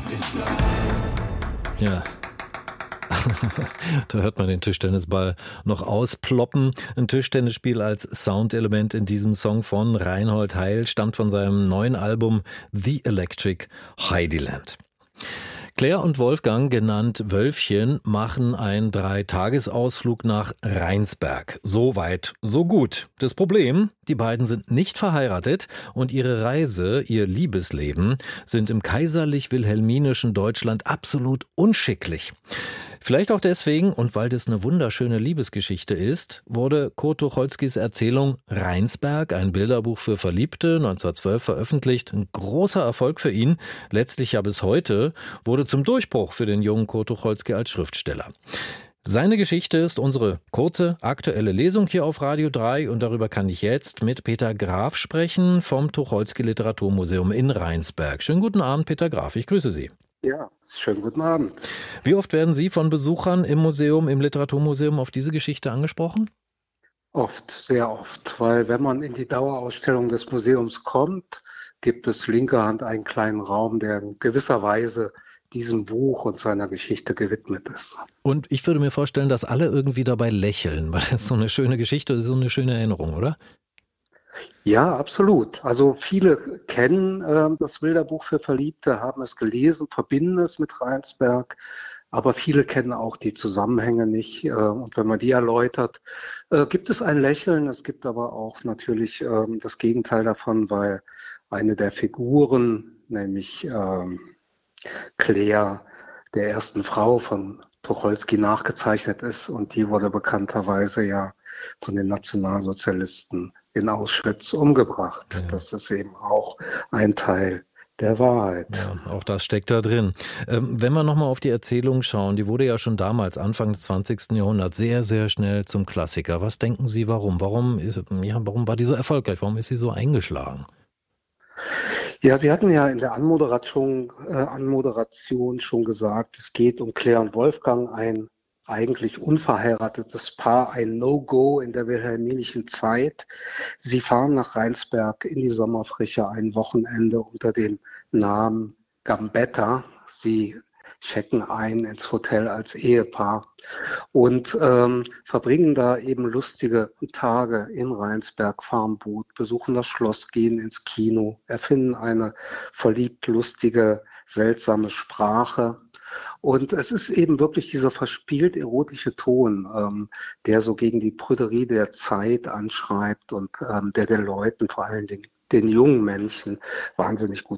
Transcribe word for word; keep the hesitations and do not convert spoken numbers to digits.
Ja. Da hört man den Tischtennisball noch ausploppen. Ein Tischtennisspiel als Soundelement in diesem Song von Reinhold Heil stammt von seinem neuen Album The Electric Heidiland. Claire und Wolfgang, genannt Wölfchen, machen einen Dreitagesausflug nach Rheinsberg. So weit, so gut. Das Problem, die beiden sind nicht verheiratet und ihre Reise, ihr Liebesleben, sind im kaiserlich-wilhelminischen Deutschland absolut unschicklich. Vielleicht auch deswegen, und weil das eine wunderschöne Liebesgeschichte ist, wurde Kurt Tucholskys Erzählung Rheinsberg, ein Bilderbuch für Verliebte, neunzehnhundertzwölf veröffentlicht. Ein großer Erfolg für ihn, letztlich ja bis heute, wurde zum Durchbruch für den jungen Kurt Tucholsky als Schriftsteller. Seine Geschichte ist unsere kurze, aktuelle Lesung hier auf Radio drei und darüber kann ich jetzt mit Peter Graf sprechen vom Tucholsky Literaturmuseum in Rheinsberg. Schönen guten Abend, Peter Graf, ich grüße Sie. Ja, schönen guten Abend. Wie oft werden Sie von Besuchern im Museum, im Literaturmuseum auf diese Geschichte angesprochen? Oft, sehr oft, weil wenn man in die Dauerausstellung des Museums kommt, gibt es linker Hand einen kleinen Raum, der in gewisser Weise diesem Buch und seiner Geschichte gewidmet ist. Und ich würde mir vorstellen, dass alle irgendwie dabei lächeln, weil das so eine schöne Geschichte ist, so eine schöne Erinnerung, oder? Ja, absolut. Also viele kennen äh, das Bilderbuch für Verliebte, haben es gelesen, verbinden es mit Rheinsberg, aber viele kennen auch die Zusammenhänge nicht. Äh, und wenn man die erläutert, äh, gibt es ein Lächeln. Es gibt aber auch natürlich äh, das Gegenteil davon, weil eine der Figuren, nämlich äh, Claire, der ersten Frau von Tucholsky nachgezeichnet ist und die wurde bekannterweise ja von den Nationalsozialisten in Auschwitz umgebracht. Ja. Das ist eben auch ein Teil der Wahrheit. Ja, auch das steckt da drin. Ähm, wenn wir nochmal auf die Erzählung schauen, die wurde ja schon damals, Anfang des zwanzigsten Jahrhunderts, sehr, sehr schnell zum Klassiker. Was denken Sie, warum? Warum, ist, ja, warum war die so erfolgreich? Warum ist sie so eingeschlagen? Ja, Sie hatten ja in der Anmoderation, äh, Anmoderation schon gesagt, es geht um Claire und Wolfgang, ein eigentlich unverheiratetes Paar, ein No-Go in der wilhelminischen Zeit. Sie fahren nach Rheinsberg in die Sommerfrische ein Wochenende unter dem Namen Gambetta. Sie checken ein ins Hotel als Ehepaar und ähm, verbringen da eben lustige Tage in Rheinsberg, fahren Boot, besuchen das Schloss, gehen ins Kino, erfinden eine verliebt lustige, seltsame Sprache. Und es ist eben wirklich dieser verspielt erotische Ton, ähm, der so gegen die Prüderie der Zeit anschreibt und ähm, der den Leuten, vor allen Dingen den jungen Menschen, wahnsinnig gut